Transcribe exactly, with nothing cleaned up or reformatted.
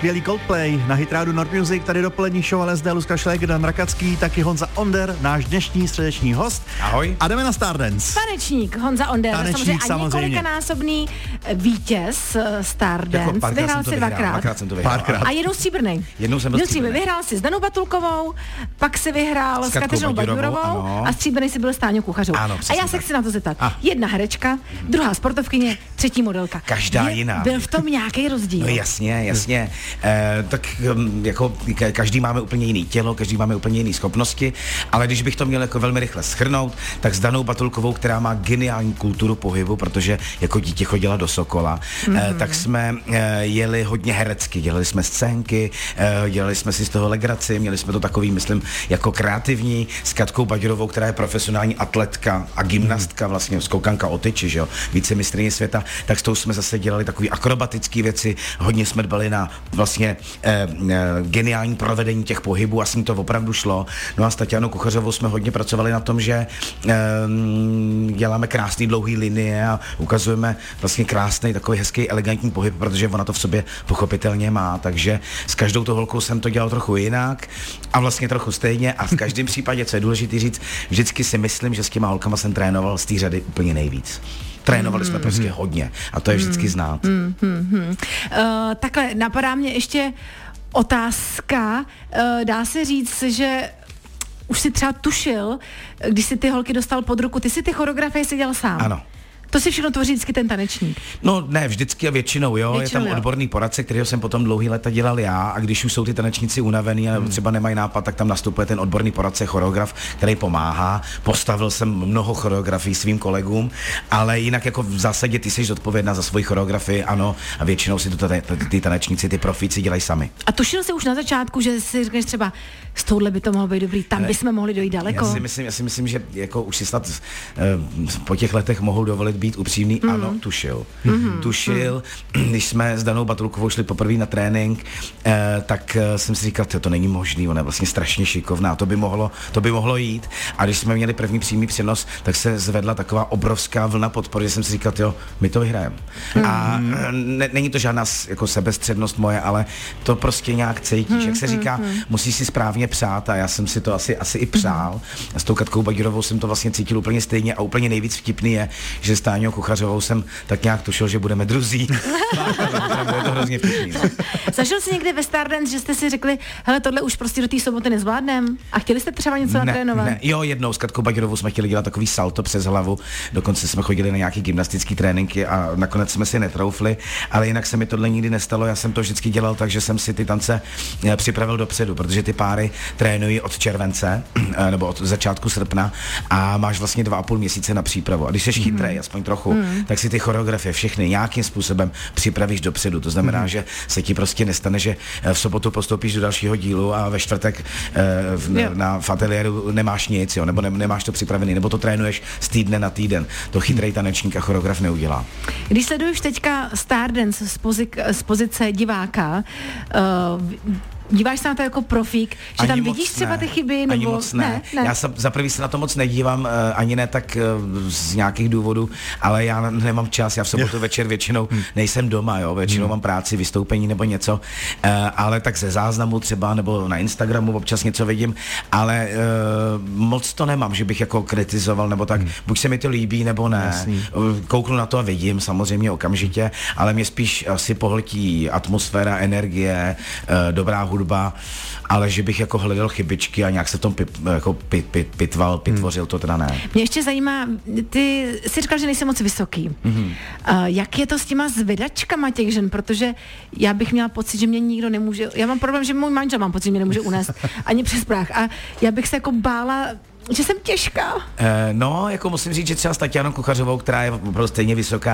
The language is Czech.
skvělý Coldplay na Hitrádu Nord Music, tady dopolední show L S D, Luzka Šlek, Dan Rakacký, taky Honza Onder, náš dnešní středeční host. Ahoj. A jdeme na Stardance. Tanečník Honza Onder, Tanečník, samozřejmě, a několikanásobný vítěz Stardance, jako vyhrál si dvakrát. Dvakrát jsem to vyhrál. Párkrát. A jednou stříbrnej. Jednou jsem byl stříbrnej. Vyhrál si s Danou Batulkovou, pak si vyhrál s, s Kateřinou Baďurovou a stříbrnej si byl s Táňou Kuchařovou. Ano, a já se chci na to zeptat. A. Jedna herečka, druhá sportovkyně, třetí modelka. Každá Je, jiná. Byl v tom nějaký rozdíl? No jasně, jasně. E, tak um, jako každý máme úplně jiný tělo, každý máme úplně jiné schopnosti, ale když bych to měl jako velmi rychle shrnout, tak s Danou Batulkovou, která má geniální kulturu pohybu, protože jako dítě chodila do Sokola, mm-hmm. e, tak jsme e, jeli hodně herecky, dělali jsme scénky, e, dělali jsme si z toho legraci, měli jsme to takový, myslím, jako kreativní, s Katkou Baďurovou, která je profesionální atletka a gymnastka, vlastně skoukanka o tyči, že jo, vicemistryně světa, tak s tou jsme zase dělali takový akrobatický věci, hodně jsme dbali na vlastně eh, eh, geniální provedení těch pohybů a s ní to opravdu šlo. No a s Tatianou Kuchařovou jsme hodně pracovali na tom, že eh, děláme krásný dlouhý linie a ukazujeme vlastně krásný, takový hezký, elegantní pohyb, protože ona to v sobě pochopitelně má, takže s každou tou holkou jsem to dělal trochu jinak a vlastně trochu stejně a v každém případě, co je důležité říct, vždycky si myslím, že s těma holkama jsem trénoval z té řady úplně nejvíc. Trénovali jsme mm. prostě hodně a to je vždycky znát. Mm, mm, mm. Uh, takhle, napadá mě ještě otázka. Uh, dá se říct, že už si třeba tušil, když si ty holky dostal pod ruku, ty si ty choreografie si dělal sám. Ano. To si všechno tvoří vždycky ten tanečník. No ne, vždycky a většinou, jo. Většinou, je tam jo. odborný poradce, kterého jsem potom dlouhý leta dělal já a když už jsou ty tanečníci unavený a hmm. třeba nemají nápad, tak tam nastupuje ten odborný poradce, choreograf, který pomáhá. Postavil jsem mnoho choreografií svým kolegům, ale jinak jako v zásadě ty jsi zodpovědná za svoji choreografii, ano, a většinou si to ty tanečníci, ty profíci dělají sami. A tušil jsi už na začátku, že si řekneš třeba s touhle by to mohlo být dobrý, tam bychom mohli dojít daleko. Já si myslím, já si myslím, že jako už si snad uh, po těch letech mohl dovolit být upřímný. Mm. Ano, tušil. Mm-hmm. Tušil, mm. Když jsme s Danou Batulkovou šli poprvé na trénink, eh, tak eh, jsem si říkal, to není možný, ona je vlastně strašně šikovná, to by mohlo, to by mohlo jít. A když jsme měli první přímý přenos, tak se zvedla taková obrovská vlna podpory, že jsem si říkal, jo, my to vyhrajeme. Mm. A ne, není to žádná jako sebestřednost moje, ale to prostě nějak cítíš. Mm. Jak se říká, mm. musíš si správně přát a já jsem si to asi, asi i přál. A s tou Katkou Baďurovou jsem to vlastně cítil úplně stejně a úplně nejvíc vtipný je, že s Táňou Kuchařovou jsem tak nějak tušil, že budeme druzí. Je to hrozně vtipný. No. Zažil jsi někdy ve Stardance, že jste si řekli, hele, tohle už prostě do té soboty nezvládnem? A chtěli jste třeba něco ne, natrénovat? Ne, jo, jednou s Katkou Baďurovou jsme chtěli dělat takový salto přes hlavu, dokonce jsme chodili na nějaký gymnastický tréninky a nakonec jsme si netroufli, ale jinak se mi tohle nikdy nestalo, já jsem to vždycky dělal tak, že jsem si ty tance připravil dopředu, protože ty páry trénují od července nebo od začátku srpna a máš vlastně dva a půl měsíce na přípravu. A když jsi mm. chytrej, aspoň trochu, mm. tak si ty choreografie všechny nějakým způsobem připravíš dopředu. To znamená, mm. že se ti prostě nestane, že v sobotu postoupíš do dalšího dílu a ve čtvrtek v, na, na v ateliéru nemáš nic, jo, nebo ne, nemáš to připravený, nebo to trénuješ z týdne na týden. To chytrej tanečník a choreograf neudělá. Když sleduješ teďka Stardance z, pozic, z pozice diváka, uh, díváš se na to jako profík, že ani tam vidíš ne. třeba ty chyby? Nebo... Ani moc ne. ne, ne. Já se, za prvý se na to moc nedívám, uh, ani ne tak uh, z nějakých důvodů, ale já nemám čas, já v sobotu večer většinou nejsem doma, jo, většinou mám práci, vystoupení nebo něco, uh, ale tak ze záznamu třeba, nebo na Instagramu občas něco vidím, ale uh, moc to nemám, že bych jako kritizoval, nebo tak, hmm. buď se mi to líbí, nebo ne. Jasný. Kouknu na to a vidím, samozřejmě okamžitě, ale mě spíš asi pohltí atmosféra, energie, uh, dobrá hudba, ale že bych jako hledal chybičky a nějak se v tom pit, jako pit, pit, pitval, pitvořil, to teda ne. Mě ještě zajímá, ty jsi říkal, že nejsi moc vysoký. Mm-hmm. Uh, jak je to s těma zvedačkama těch žen, protože já bych měla pocit, že mě nikdo nemůže, já mám problém, že můj manžel mám pocit, že mě nemůže unést ani přes prach a já bych se jako bála, že jsem těžká. Uh, no, jako musím říct, že třeba s Tatianou Kuchařovou, která je opravdu stejně vysoká